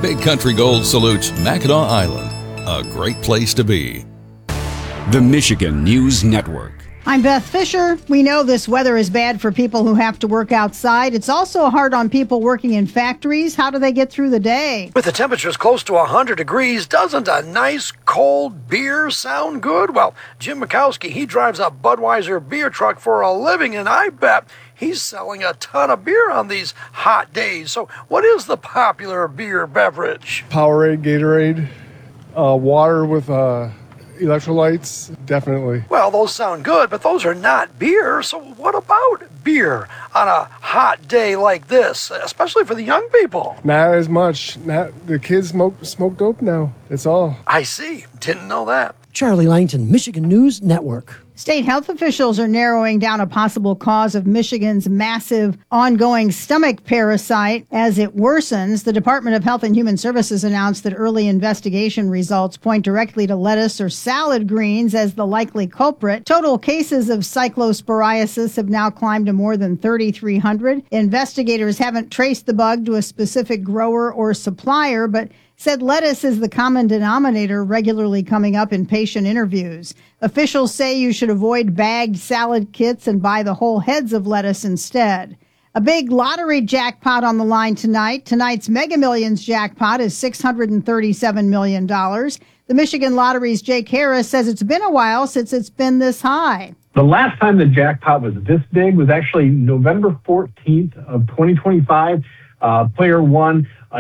Big Country Gold salutes Mackinac Island, a great place to be. The Michigan News Network. I'm Beth Fisher. We know this weather is bad for people who have to work outside. It's also hard on people working in factories. How do they get through the day? With the temperatures close to 100 degrees, doesn't a nice cold beer sound good? Well, Jim Mikowski, he drives a Budweiser beer truck for a living, and I bet he's selling a ton of beer on these hot days. So what is the popular beer beverage? Powerade, Gatorade, water with electrolytes, definitely. Well, those sound good, but those are not beer. So what about beer on a hot day like this, especially for the young people? Not as much. The kids smoke dope now. That's all. I see. Didn't know that. Charlie Langton, Michigan News Network. State health officials are narrowing down a possible cause of Michigan's massive ongoing stomach parasite as it worsens. The Department of Health and Human Services announced that early investigation results point directly to lettuce or salad greens as the likely culprit. Total cases of cyclosporiasis have now climbed to more than 3,300. Investigators haven't traced the bug to a specific grower or supplier, but said lettuce is the common denominator regularly coming up in patient interviews. Officials say you should avoid bagged salad kits and buy the whole heads of lettuce instead. A big lottery jackpot on the line tonight. Tonight's Mega Millions jackpot is $637 million. The Michigan Lottery's Jake Harris says it's been a while since it's been this high. The last time the jackpot was this big was actually November 14th of 2025. Player won a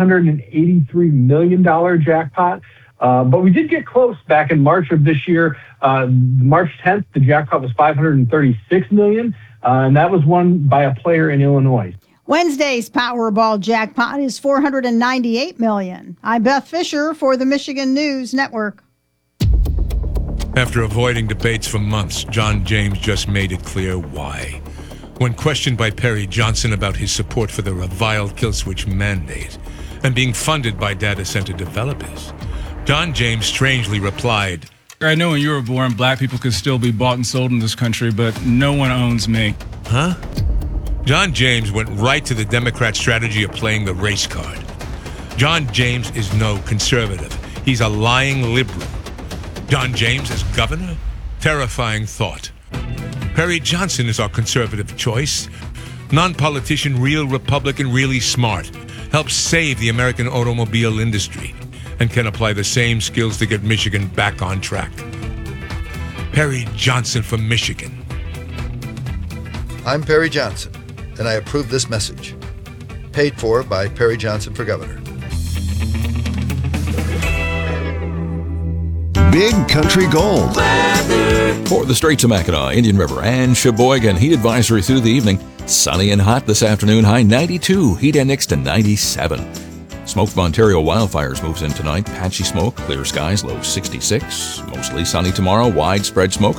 $983 million jackpot. But we did get close back in March of this year. March 10th, the jackpot was $536 million, and that was won by a player in Illinois. Wednesday's Powerball jackpot is $498 million. I'm Beth Fisher for the Michigan News Network. After avoiding debates for months, John James just made it clear why. When questioned by Perry Johnson about his support for the reviled kill switch mandate and being funded by data center developers, John James strangely replied, I know when you were born, black people could still be bought and sold in this country, but no one owns me. Huh? John James went right to the Democrat strategy of playing the race card. John James is no conservative. He's a lying liberal. John James as governor? Terrifying thought. Perry Johnson is our conservative choice. Non-politician, real Republican, really smart. Helps save the American automobile industry and can apply the same skills to get Michigan back on track. Perry Johnson for Michigan. I'm Perry Johnson, and I approve this message. Paid for by Perry Johnson for Governor. Big Country Gold. For the Straits of Mackinac, Indian River, and Sheboygan, heat advisory through the evening. Sunny and hot this afternoon, high 92, heat index to 97. Smoke from Ontario wildfires moves in tonight. Patchy smoke, clear skies, low 66. Mostly sunny tomorrow, widespread smoke.